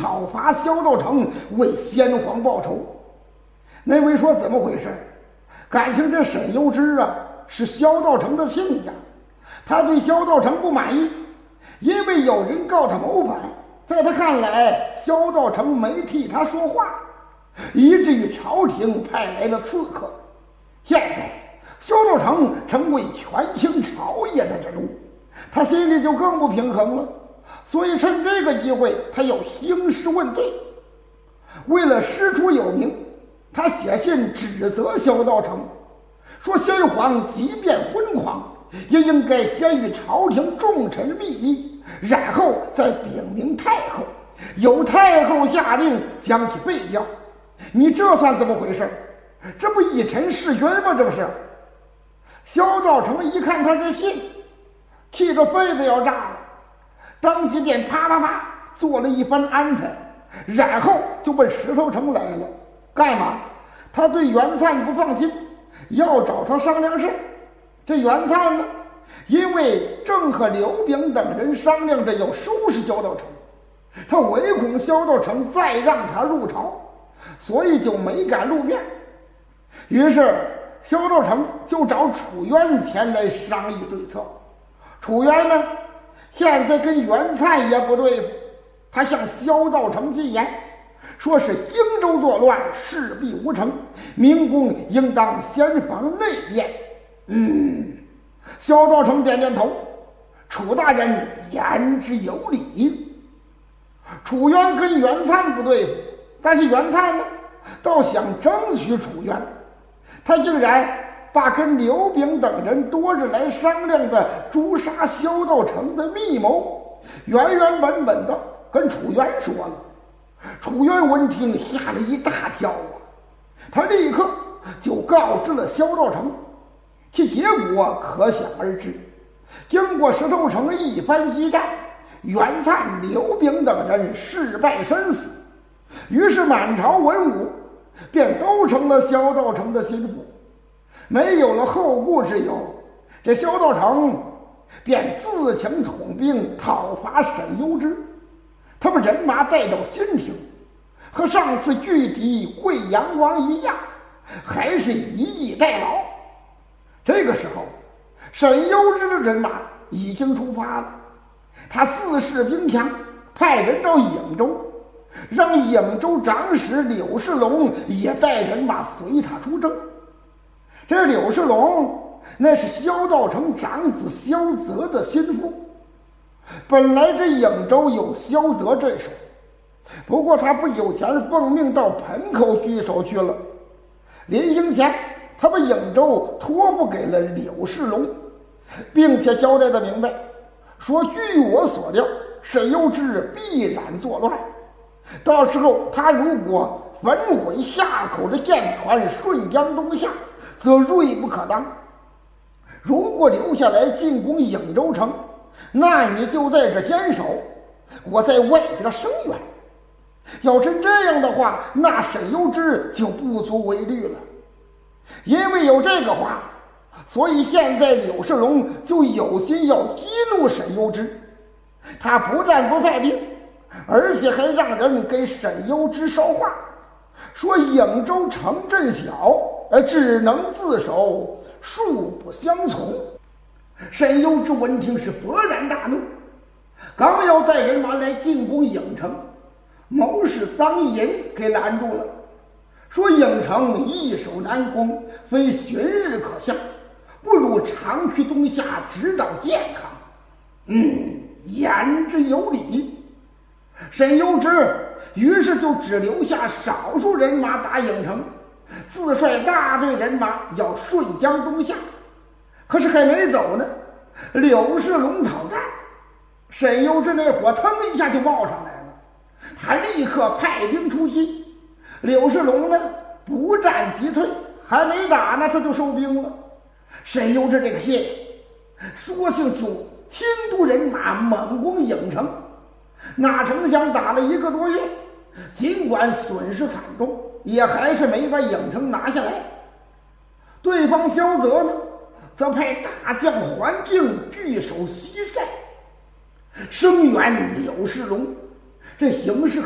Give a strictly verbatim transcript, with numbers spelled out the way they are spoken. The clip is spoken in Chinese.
讨伐萧道成，为先皇报仇。那位说怎么回事？感情这沈攸之啊是萧道成的亲家，他对萧道成不满意，因为有人告他谋反，在他看来萧道成没替他说话，以至于朝廷派来了刺客。现在萧道成成为权倾朝野的人物，他心里就更不平衡了，所以趁这个机会他要兴师问罪。为了师出有名，他写信指责萧道成，说先皇即便昏狂，也应该先与朝廷重臣密议，然后再禀明太后，由太后下令将其废掉。你这算怎么回事？这不以臣弑君吗？这不是。萧道成一看他这信，气得肺子要炸了，当即便啪啪啪做了一番安排，然后就奔石头城来了。干嘛？他对袁灿不放心，要找他商量事。这袁灿呢，因为正和刘炳等人商量着要收拾萧道成，他唯恐萧道成再让他入朝，所以就没敢露面。于是萧道成就找楚渊前来商议对策。楚渊呢，现在跟袁灿也不对付，他向萧道成进言，说是荆州作乱，势必无成，明公应当先防内变。嗯，萧道成点点头，楚大人言之有理。楚渊跟袁灿不对付，但是袁灿呢，倒想争取楚渊，他竟然把跟刘炳等人多日来商量的诛杀萧道成的密谋，原原本本的跟楚渊说了。楚渊闻听吓了一大跳啊，他立刻就告知了萧道成，其结果可想而知。经过石头城一番激战，袁灿、刘炳等人事败身死，于是满朝文武便都成了萧道成的心腹，没有了后顾之忧。这萧道成便自请统兵讨伐沈攸之，他们人马带到新亭，和上次拒敌惠阳王一样，还是以逸待劳。这个时候沈攸之的人马已经出发了，他自恃兵强，派人到颍州，让颍州长史柳世龙也带人马随他出征。这柳世龙那是萧道成长子萧泽的心腹，本来这颍州有萧泽镇守，不过他不久前奉命到盆口居守去了。临行前，他把颍州托付给了柳世龙，并且交代的明白，说据我所料，沈攸之必然作乱，到时候他如果焚毁夏口的舰船顺江东下，则锐不可当；如果留下来进攻颍州城，那你就在这坚守，我在外边声援。要真这样的话，那沈攸之就不足为虑了。因为有这个话，所以现在柳世龙就有心要激怒沈攸之。他不但不派兵，而且还让人给沈攸之捎话，说颍州城镇小，只能自守，恕不相从。沈攸之闻听是勃然大怒，刚要带人马来进攻颍城，谋士臧寅给拦住了，说颍城易守难攻，非旬日可下，不如长驱东下，直捣健康。嗯，言之有理。沈攸之于是就只留下少数人马打颍城，自率大队人马要顺江东下。可是还没走呢，柳世龙讨战，沈攸之那火腾一下就冒上来了，他立刻派兵出击。柳世龙呢，不战即退，还没打呢他就收兵了。沈攸之这个气，索性就亲督人马猛攻颍城，哪成想打了一个多月，尽管损失惨重，也还是没把颍城拿下来。对方萧泽呢，则派大将桓敬据守西塞，声援柳世龙。这形势